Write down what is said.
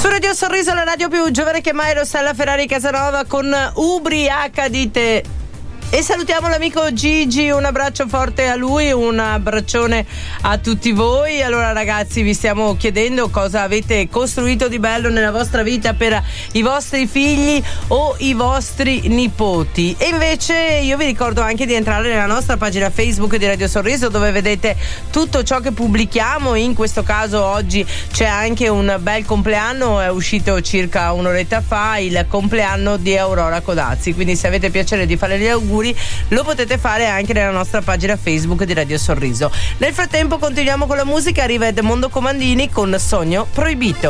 Su Radio Sorriso, la radio più giovane che mai, Rossella Ferrari Casanova con Ubriaca dite. E salutiamo l'amico Gigi, un abbraccio forte a lui, un abbraccione a tutti voi. Allora ragazzi, vi stiamo chiedendo cosa avete costruito di bello nella vostra vita per i vostri figli o i vostri nipoti. E invece io vi ricordo anche di entrare nella nostra pagina Facebook di Radio Sorriso, dove vedete tutto ciò che pubblichiamo. In questo caso oggi c'è anche un bel compleanno, è uscito circa un'oretta fa il compleanno di Aurora Codazzi, quindi se avete piacere di fare gli auguri lo potete fare anche nella nostra pagina Facebook di Radio Sorriso. Nel frattempo continuiamo con la musica, arriva Edmondo Comandini con Sogno Proibito.